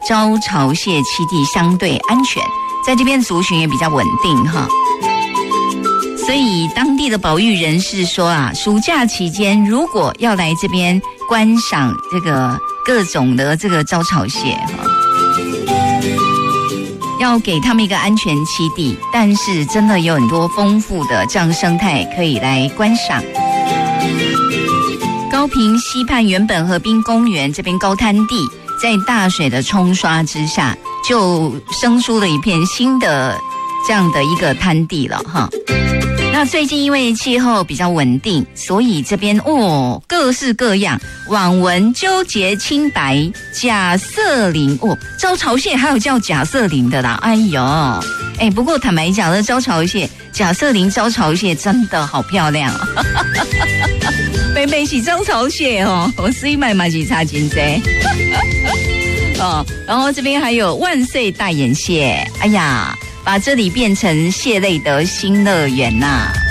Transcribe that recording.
招潮蟹栖地相对安全，在这边族群也比较稳定哈。所以当地的保育人士说啊，暑假期间如果要来这边观赏这个各种的这个招潮蟹哈，要给他们一个安全栖地，但是真的有很多丰富的这样生态可以来观赏。高屏溪畔原本河滨公园这边高滩地，在大水的冲刷之下，就生出了一片新的这样的一个滩地了哈。那最近因为气候比较稳定，所以这边各式各样网纹、纠结、青白、假色鳞招潮蟹还有叫假色鳞的啦。哎呦，不过坦白讲的招潮蟹、假色鳞招潮蟹真的好漂亮啊！北北是招潮蟹哦，我水买嘛是差真多哦。然后这边还有万岁大眼蟹，哎呀！把这里变成蟹类的新乐园呐！